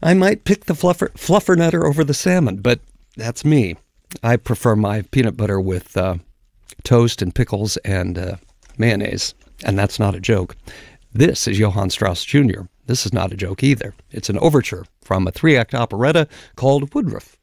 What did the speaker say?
I might pick the fluffernutter over the salmon, but that's me. I prefer my peanut butter with toast and pickles and mayonnaise, and that's not a joke. This is Johann Strauss Jr. This is not a joke either. It's an overture from a 3-act operetta called Woodruff.